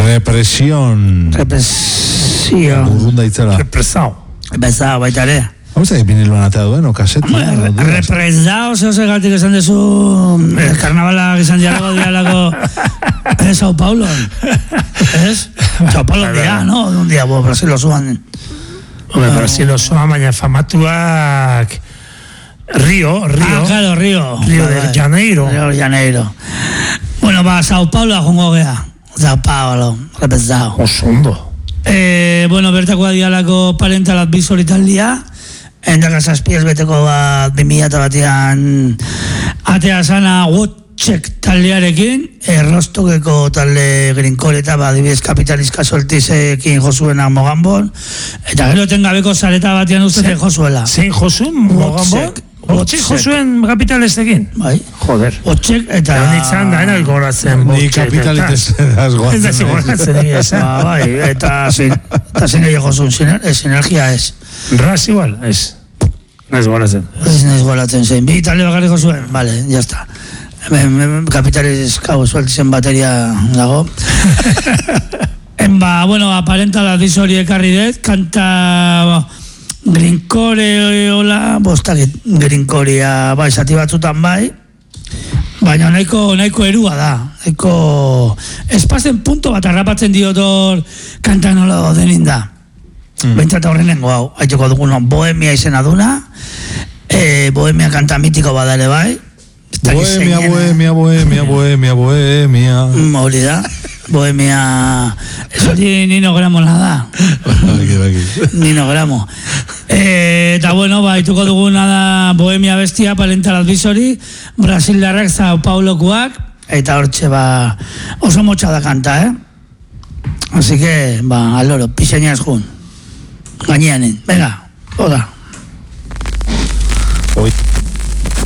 Represión. Urrunda itzela. Represao, baita ere. Hau zait biniloan atea duen, o kaseta? Represao, zehosegatik esan dezu, karnabalak izan dialago dialako Sao Paulo. Ez? Sao Paulo dia, no? Un dia, Brasil osoan. Brasil osoan, baina famatuak Rio. Claro, Rio. Rio de Janeiro. Bueno, Sao Paulo jongo gea. Sao Paulo, repesao. Osondo. Bueno, bertako dialako parental advisor italdia, endaka zazpiaz beteko bat 2000 batean atea sana Wotchek taldearekin, Rostokeko talde Grinkore eta adibidez Kapitalizka Soltizekin josuena Mogambon, eta gero tengabeko zareta batean ustete josuela. Zein josu Mogambon? Wotchek josuen kapitalestekin? Bai. Joder. Wotchek eta... Nik zan da, enak goratzen. Ni kapitalitez goatzen. Ez da goratzen. Bai, eta zein egin josun, sinergia ez. Ras igual, ez. Naiz goratzen. Ez naiz goratzen zein. Bi talde bakarrik josuen, vale, jazta. Kapitalizka sueltizen bateria dago. Bueno, parental advisori ekarri dut, kanta... Grinkore hola, bostakit Grinkorea bai, zati batzutan bai, baina nahiko erua da, nahiko espazen punto bat arrapatzen diotor kanta nola denin da. Bentsat horrenengo hau, haituko dugun Bohemia izena duna, Bohemia kanta mitiko badale bai. Bohemia. Hori da. Bohemia... Ez hori Nino Gramo nada. Nino Gramo. Eta bueno, baituko duguna da Bohemia bestia, parental advisori, Brasildarrak Sao Paulokoak, eta hortxe oso motxa da kanta, Así que, aloro, piseñaz jun. Gaineanen, venga, oda.